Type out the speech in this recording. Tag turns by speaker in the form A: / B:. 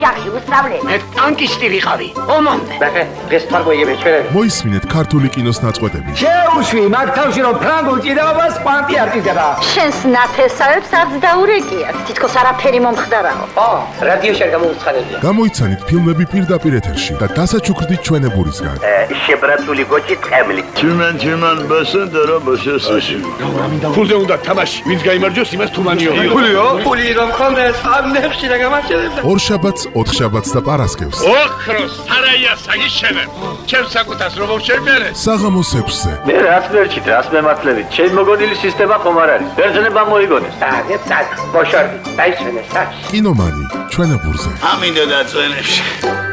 A: Yaxshi, usravlet.
B: ტანკისტი ვიყავი. ომამდე.
C: დღეს თარგმნიები ჩვენ.
D: მოისმინეთ ქართული კინოს ნაწყვეტები.
C: შეუშვი მაგ თავში რომ ფრანგულ ჭიდაობას კვანტი არ ჭიდდება.
A: შენს ნათესავებს არც დაურეკიათ. თითქოს არაფერი მომხდარაო.
C: რადიოში არ გამოვცხადებია.
D: გამოიცანით ფილმები პირდაპირ ეთერში და დასაჩუქრდით ჩვენებურისგან.
C: შებრაცული გოჭი ტყემლი.
E: Чиман басендера басесაში.
B: ფულზე უნდა თამაში. ვინც გაიმარჯვოს, იმას თუმანიო.
C: ფული რომ ხონდეს, ამ ნებში რა გამარჯვებდა.
D: ორშაბათს, ოთხშაბათს და პარასკევს.
B: ოქროს სარაია საგიშენებ. ჩემს საკუთას რომ შევმერე.
D: საღამოს 6-ზე.
E: მე რაც მერჩით, რას მემართლებით. ჩემ მოგონილი სისტემა ხომ არ არის. ბერძნება მოიგონეს.
C: წად, ბოშორდი, დაიჩვენეს, საჩ.
D: კინომანი ჩვენებურზე.
E: ამინდა დაწვენებში.